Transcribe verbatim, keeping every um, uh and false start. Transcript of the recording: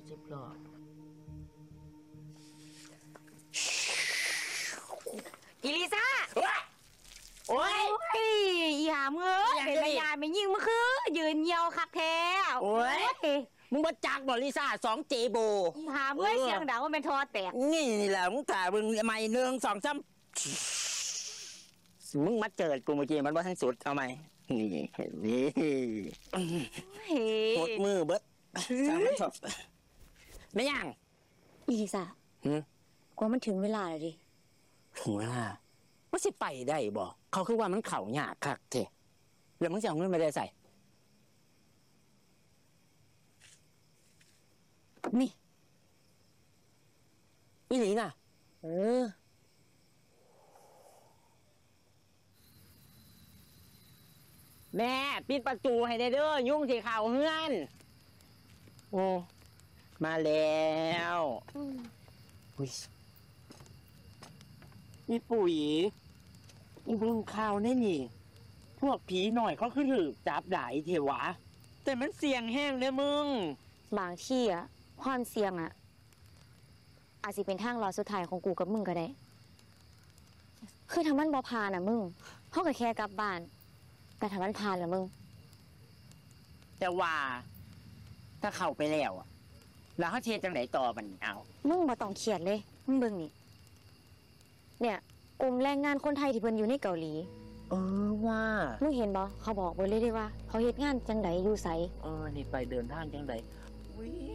สิบล้อกิลิซ่าโอ้ยอย่าเมื่อเป็นพยานไม่ยิงมันคือยืนเยียวคักแท้โอ้ยมึงมาจากบริษัทสองเจโบหาเมื่อเสียงดังว่าเป็นทอแตกนี่แหละมึงถ่ายมึงไม่หนึ่งสองสามมึงมาเจอกูเมื่อกี้มันว่าทั้งสุดเอาไหมนี่นี่ปวดมือเบิดสามชอบไม่ยังอีลิซ่าหืมกว่ามันถึงเวลาแล้วดิถึงเวลาว่าสิไปได้บ่เขาคือว่ามันเข่าหยาคักเถอะแล้วมึงจะเอาเงินมาได้ใส่นี่อีหลีน่ะเออแม่ปิดประตูให้ได้เด้อยุ่งที่ข่าวเฮือนโอ้มาแล้วอุ้ยนี่ปุ๋ยอีบึงข่าวแน่นี่พวกผีหน่อยเขาคือถือจับได้เทวะแต่มันเสี่ยงแห้งเลยมึงบางที่อ่ะความเสี่ยงอ่ะอาจจะเป็นทางรอดสุดท้ายของกูกับมึงก็ได้คือถ้ามันบ่ผ่านอ่ะมึงเขาก็แค่กลับบ้านแต่ถ้ามันผ่านแล้วมึงแต่ว่าถ้าเข้าไปแล้วอ่ะแล้วเขาเทจังไหนต่อมันเอามึงบ่ต้องเครียดเลยมึงเบิ่งนี่เนี่ยกลุ่มแรงงานคนไทยที่เพิ่นอยู่ในเกาหลีเออว่ามึงเห็นบ่เขาบอกเบิดเลยได้ว่าเขาเฮ็ดงานจังไดอยู่ไสเออนี่ไปเดินทางจังไดอุ้ย